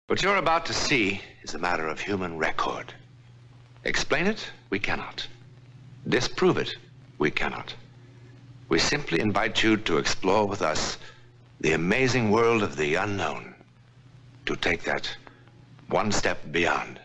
What you're about to see is a matter of human record. Explain it, we cannot. Disprove it, we cannot. We simply invite you to explore with us the amazing world of the unknown, to take that one step beyond.